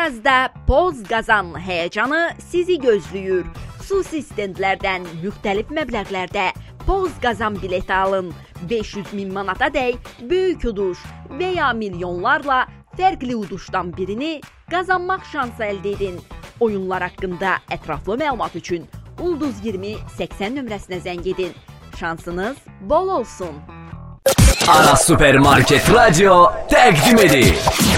Arazda Poz Qazan həyəcanı sizi gözləyir. Xüsusi stendlərdən müxtəlif məbləğlərdə Poz Qazan bileti alın. 500.000 manata dək böyük uduş və ya milyonlarla fərqli uduşdan birini qazanmaq şansı əldə edin. Oyunlar haqqında ətraflı məlumat üçün Ulduz 20 80 nömrəsinə zəng edin. Şansınız bol olsun. Aras Supermarket Radyo təqdim edir.